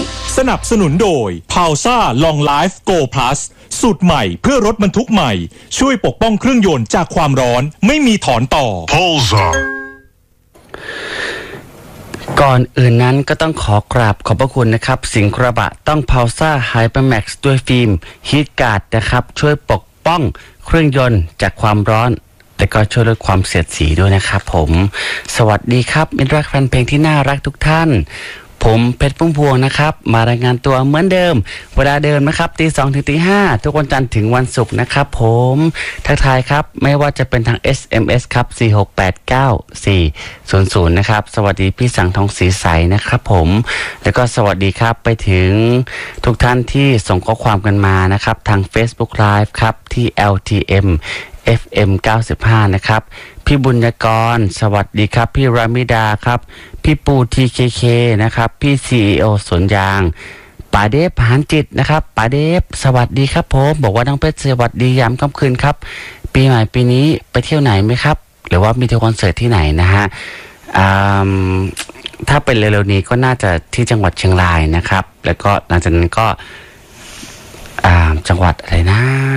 สนับสนุนโดย Pausa Long Life Go Plus สูตรใหม่เพื่อรถบรรทุกใหม่ช่วยปกป้องเครื่องยนต์จากความร้อนไม่มีถอนต่อ Pausa ก่อนอื่นนั้นก็ต้องขอกราบขอบพระคุณนะครับสิงห์กระบะต้อง Pausa Hypermax ด้วยฟิล์ม Heat Guard นะครับช่วยปกป้องเครื่องยนต์จากความร้อนแต่ก็ช่วยลดความเสียดสีด้วยนะครับผมสวัสดีครับมิตรรักแฟนเพลงที่น่ารักทุกท่านผมเพชรพุ่มพวงนะครับมารายงานตัวเหมือนเดิมเวลาเดิมนะครับตี 2 ถึงตี 5ทุกวันจันทร์ถึงวันศุกร์นะครับผมทักทายครับไม่ว่าจะเป็นทาง SMS ครับ4689400นะครับสวัสดีพี่สังทองศรีใสนะครับผมแล้วก็สวัสดีครับไปถึงทุกท่านที่ส่งข้อความกันมานะครับทาง Facebook Live ครับที่ LTM FM 95นะครับพี่บุญยกรสวัสดีครับพี่รามิดาครับพี่ปู TKK นะครับพี่ CEO สวนยางป๋าเดฟหานจิตนะครับป๋าเดฟสวัสดีครับผมบอกว่าน้องเพชรสวัสดียามค่ำคืนครับปีใหม่ปีนี้ไปเที่ยวไหนไหมครับหรือว่ามีทัวร์คอนเสิร์ตที่ไหนนะฮะถ้าเป็นเร็วๆนี้ก็น่าจะที่จังหวัดเชียงรายนะครับแล้วก็หลังจากนั้นก็จังหวัดอะไรนะ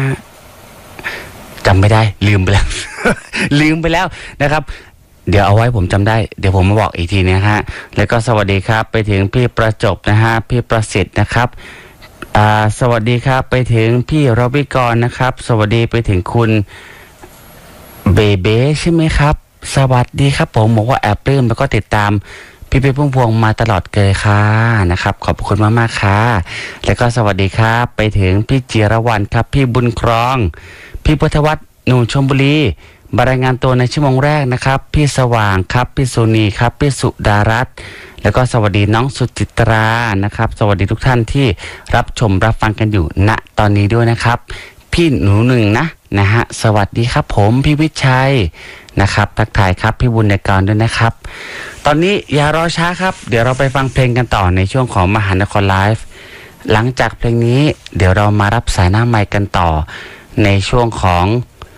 จำไม่ได้ลืมไปแล้ว ลืมไปแล้วนะครับเดี๋ยวเอาไว้ผมจำได้เดี๋ยวผมมาบอกอีกทีนะฮะแล้วก็สวัสดีครับไปถึงพี่ประจบนะฮะพี่ประสิทธิ์นะครับสวัสดีครับไปถึงพี่รบิกรนะครับสวัสดีไปถึงคุณเบเบ้ใช่ไหมครับสวัสดีครับผมบอกว่าแอบปลื้มแล้วก็ติดตามพี่เพชรพุ่มพวงมาตลอดเลยค่ะนะครับขอบคุณมากๆค่ะแล้วก็สวัสดีครับไปถึงพี่จิรวรรณครับพี่บุญครองพี่พุทธวัฒน์หนุ่มชลบุรีรายงานตัวในชั่วโมงแรกนะครับพี่สว่างครับพี่สุนีครับพี่สุดารัตน์แล้วก็สวัสดีน้องสุจิตรานะครับสวัสดีทุกท่านที่รับชมรับฟังกันอยู่ณตอนนี้ด้วยนะครับพี่หนูหนึ่งนะฮะสวัสดีครับผมพี่วิชัยนะครับทักทายครับพี่บุญในกรด้วยนะครับตอนนี้อย่ารอช้าครับเดี๋ยวเราไปฟังเพลงกันต่อในช่วงของมหานครไลฟ์หลังจากเพลงนี้เดี๋ยวเรามารับสายหน้าไมค์กันต่อในช่วงของ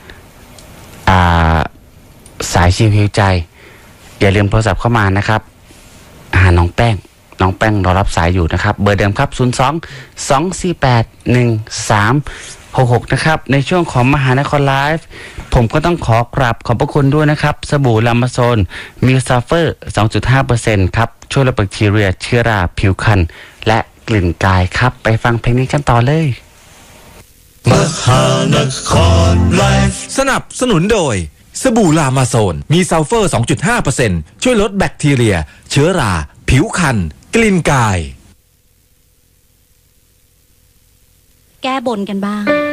สายชิวหิวใจอย่าลืมโทรศัพท์เข้ามานะครับหาน้องแป้งรอรับสายอยู่นะครับเบอร์เดิมครับ02-248-1366นะครับในช่วงของมหานครไลฟ์ผมก็ต้องขอกราบขอบพระคุณด้วยนะครับสบู่ลามาโซนมิลซัฟเฟอร์ 2.5% ครับช่วยลดแบคทีเรียเชื้อราผิวคันและกลิ่นกายครับไปฟังเพลงนี้กันต่อเลยมหานครไลฟ์สนับสนุนโดยสบู่ลามาโซนมีซัลเฟอร์ 2.5% ช่วยลดแบคทีเรียเชื้อราผิวคันกลิ่นกายแก้บนกันบ้าง